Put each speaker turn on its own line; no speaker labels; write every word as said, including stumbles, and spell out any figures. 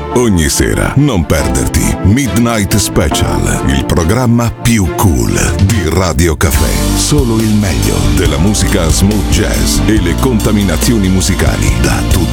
Ogni sera non perderti Midnight Special, il programma più cool di Radio Caffè. Solo il meglio della musica smooth jazz e le contaminazioni musicali da tutti